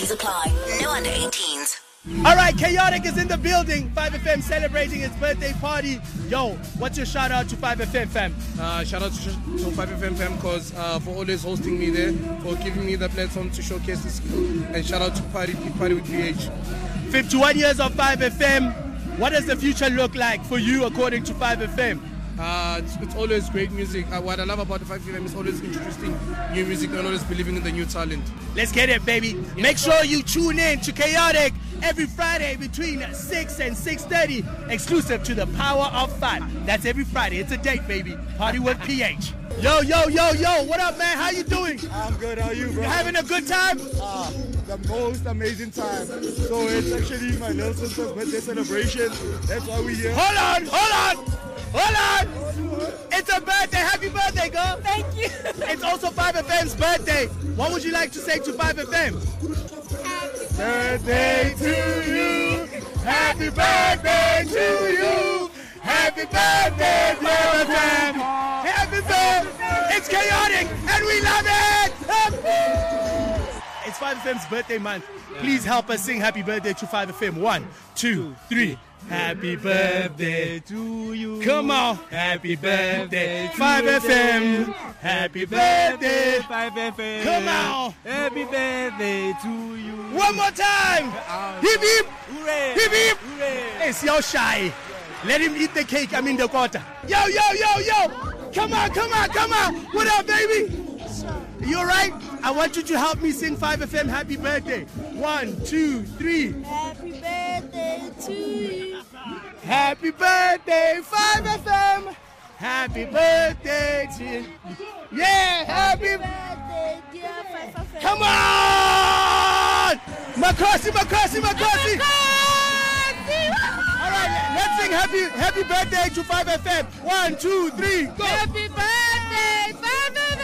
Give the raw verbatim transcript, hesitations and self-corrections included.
T's apply. No under eighteens. All right, Chaotic is in the building. five F M celebrating its birthday party. Yo, what's your shout out to five F M fam? Uh, shout out to, to five F M fam cause uh, for always hosting me there, for giving me the platform to showcase the skill. And shout out to Party Party with P H. fifty-one years of five F M. What does the future look like for you according to five F M? Uh, it's, it's always great music. Uh, what I love about the five F M is always introducing new music and always believing in the new talent. Let's get it, baby. Yeah. Make sure you tune in to Chaotic every Friday between six and six thirty, exclusive to the Power of Five. That's every Friday. It's a date, baby. Party with P H. Yo, yo, yo, yo. What up, man? How you doing? I'm good. How are you, bro? You having a good time? Ah, the most amazing time. So it's actually my little sister's birthday celebration. That's why we here. Hold on, hold on. Hold on! It's a birthday! Happy birthday, girl! Thank you! It's also five F M's birthday. What would you like to say to five F M? Birthday to you! Happy birthday to you! Happy birthday, five F M! Happy birthday! It's Chaotic and we love it! It's five F M's birthday month. Please help us sing happy birthday to five F M. One, two, three. Happy birthday to you. Come on. Happy birthday, five F M. Happy birthday, five F M. Come on. Happy birthday to you. One more time. Hip hip. Hooray. Hip hip. Hooray. It's your shy. Let him eat the cake. I'm in the quarter. Yo, yo, yo, yo. Come on, come on, come on. What up, baby? You alright? I want you to help me sing five F M happy birthday. One, two, three. Happy birthday to you. Happy birthday, five F M. Happy birthday to you. Yeah, happy, Happy birthday, dear five F M. Come on! Makosi, Makosi, Makosi. All right, let's sing happy happy birthday to five F M. One, two, three, go. Happy birthday, five F M.